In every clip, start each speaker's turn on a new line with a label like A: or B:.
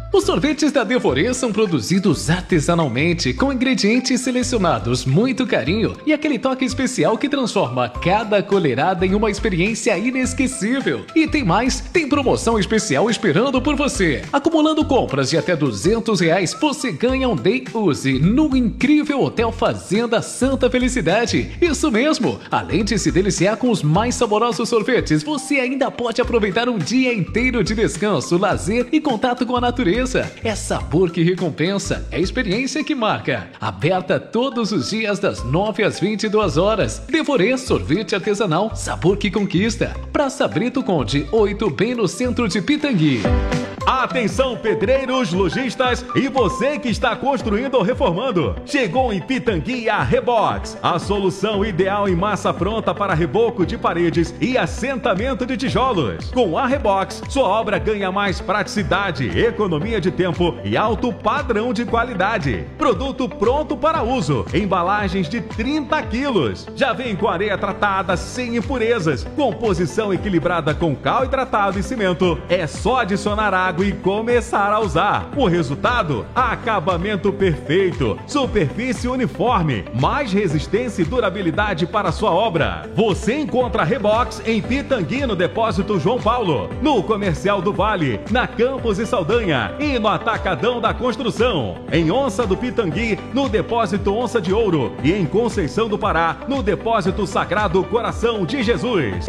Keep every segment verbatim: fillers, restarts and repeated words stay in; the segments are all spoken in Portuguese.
A: Os sorvetes da Devorê são produzidos artesanalmente, com ingredientes selecionados, muito carinho e aquele toque especial que transforma cada colherada em uma experiência inesquecível. E tem mais, tem promoção especial esperando por você. Acumulando compras de até duzentos reais, você ganha um day use no incrível Hotel Fazenda Santa Felicidade. Isso mesmo! Além de se deliciar com os mais saborosos sorvetes, você ainda pode aproveitar um dia inteiro de descanso, lazer e contato com a natureza. É sabor que recompensa, é experiência que marca. Aberta todos os dias das nove às vinte e duas horas. Devorê Sorvete Artesanal, sabor que conquista. Praça Brito Conde, oito, bem no centro de Pitangui.
B: Atenção, pedreiros, lojistas e você que está construindo ou reformando. Chegou em Pitangui a Rebox, a solução ideal em massa pronta para reboco de paredes e assentamento de tijolos. Com a Rebox, sua obra ganha mais praticidade, economia de tempo e alto padrão de qualidade. Produto pronto para uso, embalagens de trinta quilos. Já vem com areia tratada sem impurezas, composição equilibrada com cal hidratado e cimento. É só adicionar água e começar a usar. O resultado? Acabamento perfeito, superfície uniforme, mais resistência e durabilidade para sua obra. Você encontra a Rebox em Pitangui, no Depósito João Paulo, no Comercial do Vale, na Campos e Saldanha e no Atacadão da Construção. Em Onça do Pitangui, no Depósito Onça de Ouro e em Conceição do Pará, no Depósito Sagrado Coração de Jesus.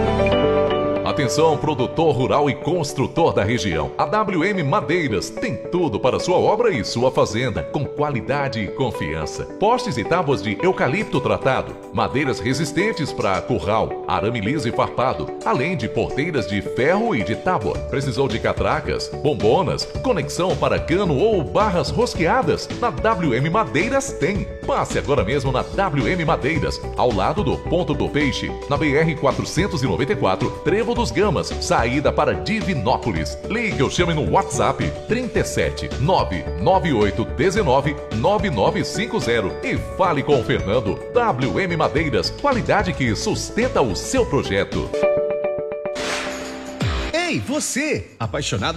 C: Atenção, produtor rural e construtor da região. A W M Madeiras tem tudo para sua obra e sua fazenda, com qualidade e confiança. Postes e tábuas de eucalipto tratado, madeiras resistentes para curral, arame liso e farpado, além de porteiras de ferro e de tábua. Precisou de catracas, bombonas, conexão para cano ou barras rosqueadas? Na W M Madeiras tem. Passe agora mesmo na W M Madeiras, ao lado do Ponto do Peixe, na B R quatrocentos e noventa e quatro, Trevo dos Gamas, saída para Divinópolis. Ligue ou chame no WhatsApp trinta e sete, nove nove oito um nove, nove nove cinco zero e fale com o Fernando. W M Madeiras, qualidade que sustenta o seu projeto.
D: Ei, você, apaixonado